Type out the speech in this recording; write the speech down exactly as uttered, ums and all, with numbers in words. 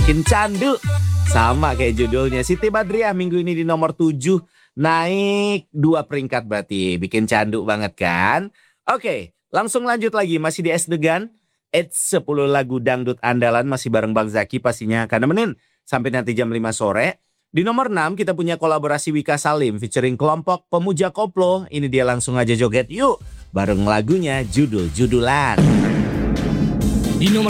Bikin candu. Sama kayak judulnya. Siti Badriah minggu ini di nomor tujuh. Naik dua peringkat berarti. Bikin candu banget kan? Oke, langsung lanjut lagi. Masih di Es Degan. It's sepuluh lagu dangdut andalan. Masih bareng Bang Zaki pastinya. Karena menin sampai nanti jam lima sore. Di nomor enam kita punya kolaborasi Wika Salim featuring kelompok Pemuja Koplo. Ini dia langsung aja joget yuk. Bareng lagunya judul-judulan. Di nomor